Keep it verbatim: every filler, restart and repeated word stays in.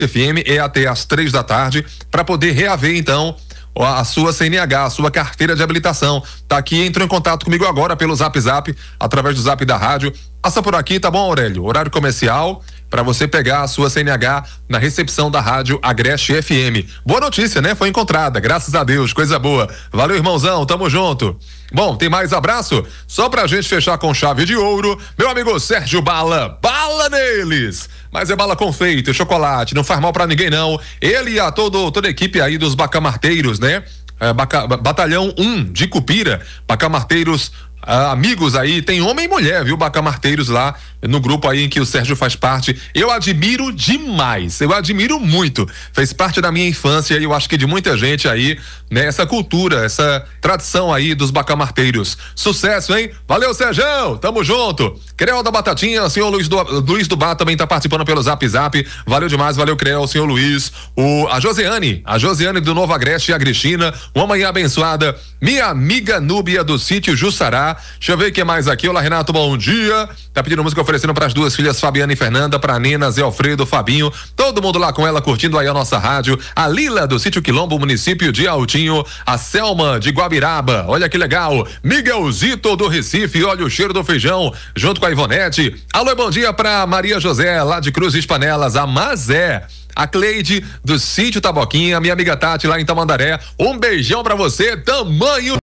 F M é até às três da tarde para poder reaver então a sua C N H, a sua carteira de habilitação. Tá aqui, entrou em contato comigo agora pelo Zap Zap, através do Zap da rádio. Passa por aqui, tá bom, Aurélio? Horário comercial para você pegar a sua C N H na recepção da rádio Agreste F M. Boa notícia, né? Foi encontrada, graças a Deus, coisa boa. Valeu, irmãozão, tamo junto. Bom, tem mais abraço? Só pra gente fechar com chave de ouro, meu amigo Sérgio Bala, bala neles! Mas é bala com feito, chocolate, não faz mal pra ninguém não. Ele e a todo, toda a equipe aí dos bacamarteiros, né? É, baca, batalhão um de Cupira, bacamarteiros, ah, amigos aí, tem homem e mulher, viu? Bacamarteiros lá no grupo aí em que o Sérgio faz parte. Eu admiro demais, eu admiro muito. Fez parte da minha infância e eu acho que de muita gente aí, né? Essa cultura, essa tradição aí dos bacamarteiros. Sucesso, hein? Valeu, Sérgio! Tamo junto! Creu da Batatinha, o senhor Luiz do, Luiz do Bar também tá participando pelo Zap Zap. Valeu demais, valeu, Creu, o senhor Luiz. O, a Josiane, a Josiane do Novo Agreste e a Cristina, uma manhã abençoada. Minha amiga Núbia do sítio Jussará. Deixa eu ver o que mais aqui. Olá, Renato, bom dia. Tá pedindo música oferecendo para as duas filhas, Fabiana e Fernanda, para Nena, Zé Alfredo, Fabinho, todo mundo lá com ela curtindo aí a nossa rádio. A Lila do sítio Quilombo, município de Altinho. A Selma de Guabiraba, olha que legal. Miguelzito do Recife, olha o cheiro do feijão, junto com a Ivonete. Alô, bom dia para Maria José, lá de Cruz das Panelas, a Mazé. A Cleide do sítio Taboquinha, minha amiga Tati lá em Tamandaré. Um beijão pra você, tamanho